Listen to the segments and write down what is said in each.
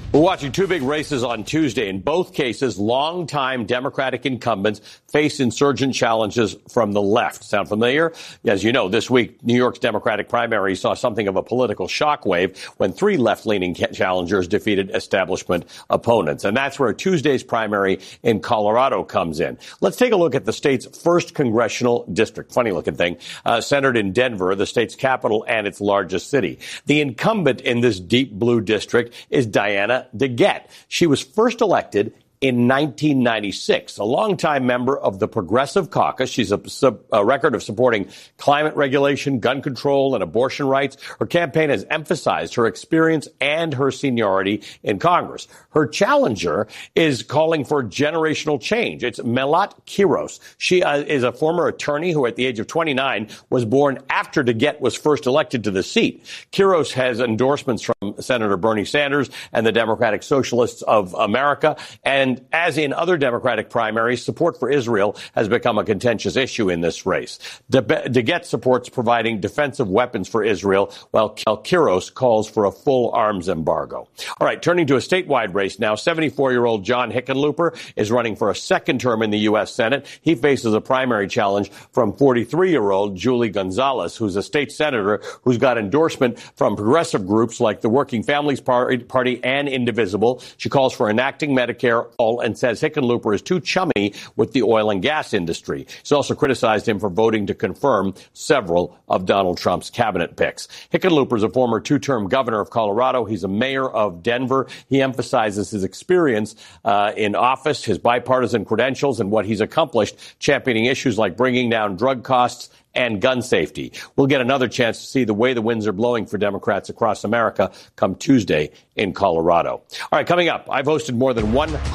We're watching two big races on Tuesday. In both cases, longtime Democratic incumbents face insurgent challenges from the left. Sound familiar? As you know, this week, New York's Democratic primary saw something of a political shockwave when three left-leaning challengers defeated establishment opponents. And that's where Tuesday's primary in Colorado comes in. Let's take a look at the state's first congressional district. Funny-looking thing, centered in Denver, the state's capital and its largest city. The incumbent in this deep blue district is Diana DeGette. She was first elected in 1996, a longtime member of the Progressive Caucus. She's a record of supporting climate regulation, gun control, and abortion rights. Her campaign has emphasized her experience and her seniority in Congress. Her challenger is calling for generational change. It's Melat Quiros. She is a former attorney who, at the age of 29, was born after DeGette was first elected to the seat. Quiros has endorsements from Senator Bernie Sanders and the Democratic Socialists of America, and as in other Democratic primaries, support for Israel has become a contentious issue in this race. DeGette supports providing defensive weapons for Israel, while Quiros calls for a full arms embargo. All right, turning to a statewide race now, 74-year-old John Hickenlooper is running for a second term in the U.S. Senate. He faces a primary challenge from 43-year-old Julie Gonzalez, who's a state senator who's got endorsement from progressive groups like the Working Families Party and Indivisible. She calls for enacting Medicare and says Hickenlooper is too chummy with the oil and gas industry. She's also criticized him for voting to confirm several of Donald Trump's cabinet picks. Hickenlooper is a former two-term governor of Colorado. He's a mayor of Denver. He emphasizes his experience in office, his bipartisan credentials, and what he's accomplished championing issues like bringing down drug costs and gun safety. We'll get another chance to see the way the winds are blowing for Democrats across America come Tuesday in Colorado. All right, coming up, I've hosted more than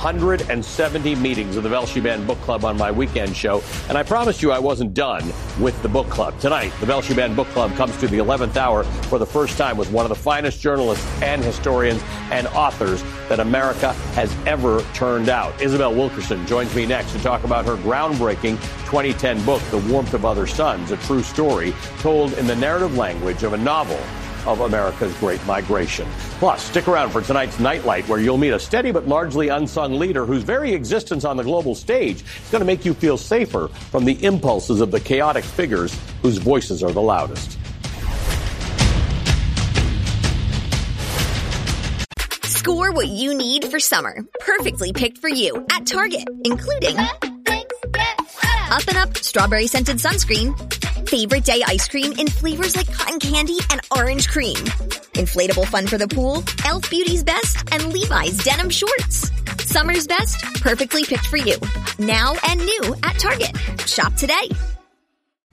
170 meetings of the Velshi Band Book Club on my weekend show, and I promised you I wasn't done with the book club. Tonight, the Velshi Band Book Club comes to the 11th hour for the first time with one of the finest journalists and historians and authors that America has ever turned out. Isabel Wilkerson joins me next to talk about her groundbreaking 2010 book, The Warmth of Other Suns, a true story told in the narrative language of a novel of America's Great Migration. Plus, stick around for tonight's Nightlight, where you'll meet a steady but largely unsung leader whose very existence on the global stage is going to make you feel safer from the impulses of the chaotic figures whose voices are the loudest. Score what you need for summer. Perfectly picked for you at Target, including Up and Up Strawberry Scented Sunscreen, Favorite Day Ice Cream in flavors like cotton candy and orange cream, inflatable fun for the pool, Elf Beauty's Best, and Levi's Denim Shorts. Summer's best, perfectly picked for you. Now and new at Target. Shop today.